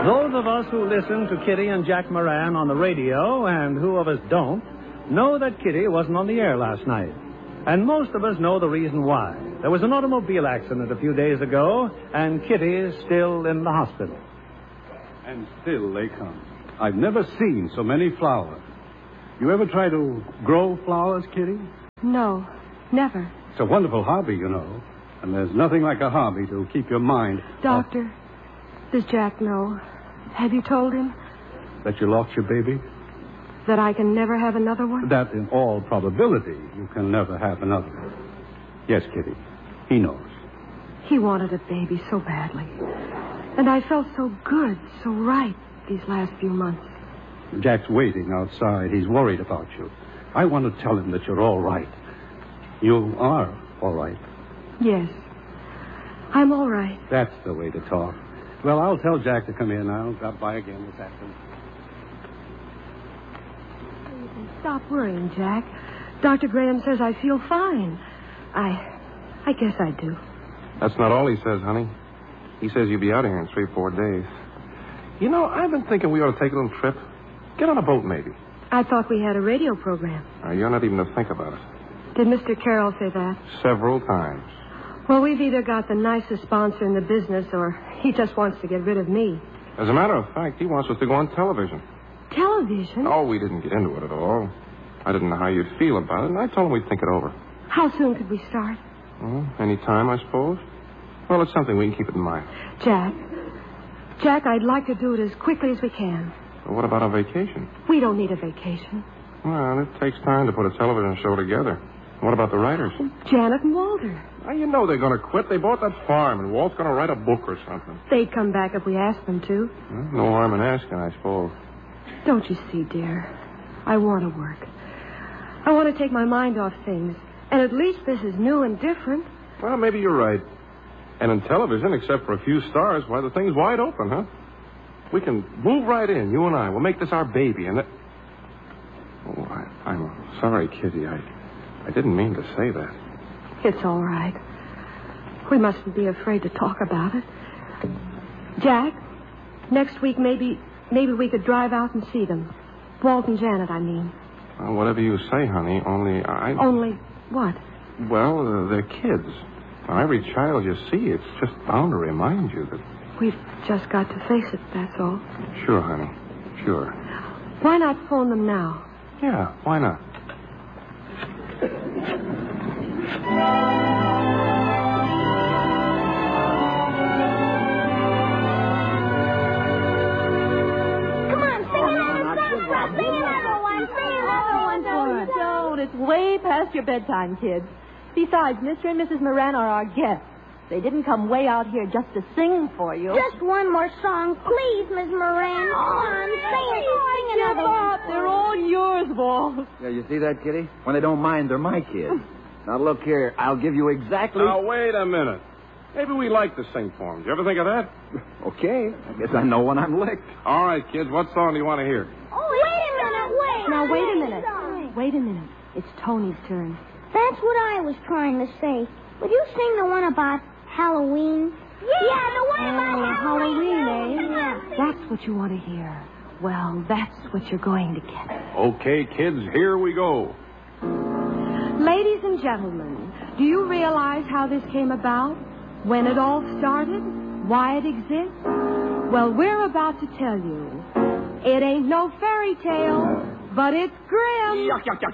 Those of us who listen to Kitty and Jack Moran on the radio, and who of us don't, know that Kitty wasn't on the air last night. And most of us know the reason why. There was an automobile accident a few days ago, and Kitty is still in the hospital. And still they come. I've never seen so many flowers. You ever try to grow flowers, Kitty? No, never. It's a wonderful hobby, you know. And there's nothing like a hobby to keep your mind... Doctor, does Jack know? Have you told him? That you lost your baby? That I can never have another one? That in all probability you can never have another one. Yes, Kitty. He knows. He wanted a baby so badly. And I felt so good, so right these last few months. Jack's waiting outside. He's worried about you. I want to tell him that you're all right. You are all right. Yes. I'm all right. That's the way to talk. Well, I'll tell Jack to come in. I'll drop by again this afternoon. Stop worrying, Jack. Dr. Graham says I feel fine. I guess I do. That's not all he says, honey. He says you'll be out of here in 3 or 4 days. You know, I've been thinking we ought to take a little trip. Get on a boat, maybe. I thought we had a radio program. You're not even to think about it. Did Mr. Carroll say that? Several times. Well, we've either got the nicest sponsor in the business or he just wants to get rid of me. As a matter of fact, he wants us to go on television. Television? Oh, we didn't get into it at all. I didn't know how you'd feel about it, and I told him we'd think it over. How soon could we start? Any time, I suppose. Well, it's something we can keep in mind. Jack, I'd like to do it as quickly as we can. Well, what about a vacation? We don't need a vacation. Well, it takes time to put a television show together. What about the writers? Janet and Walter. Well, you know they're going to quit. They bought that farm, and Walt's going to write a book or something. They'd come back if we asked them to. Well, no harm in asking, I suppose. Don't you see, dear? I want to work. I want to take my mind off things. And at least this is new and different. Well, maybe you're right. And in television, except for a few stars, why, the thing's wide open, huh? We can move right in, you and I. We'll make this our baby, and... Oh, I'm sorry, Kitty. I didn't mean to say that. It's all right. We mustn't be afraid to talk about it. Jack, next week maybe we could drive out and see them. Walt and Janet, I mean. Well, whatever you say, honey, only Only what? Well, they're kids. Now, every child you see, it's just bound to remind you that... We've just got to face it, that's all. Sure, honey. Sure. Why not phone them now? Yeah, why not? Don't. It's way past your bedtime, kids. Besides, Mr. and Mrs. Moran are our guests. They didn't come way out here just to sing for you. Just one more song, please, Miss Moran. Come on, sing another one. They're all yours, Walt. Yeah, you see that, Kitty? When they don't mind, they're my kids. Now, look here. I'll give you exactly... Now, wait a minute. Maybe we like to sing for them. Did you ever think of that? Okay. I guess I know when I'm licked. All right, kids. What song do you want to hear? Oh, wait a minute, Now, wait a minute. Wait a minute. It's Tony's turn. That's what I was trying to say. Would you sing the one about Halloween? Yeah, the one about Halloween, eh? Yeah. That's what you want to hear. Well, that's what you're going to get. Okay, kids, here we go. Ladies and gentlemen, do you realize how this came about? When it all started? Why it exists? Well, we're about to tell you. It ain't no fairy tale, but it's grim. Yuck, yuck, yuck.